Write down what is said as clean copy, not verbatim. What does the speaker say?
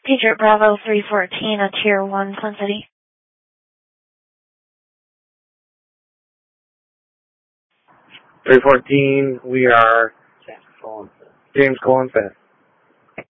Patriot Bravo 314, a Tier 1, Twin City. 314, we are James Colin 5th.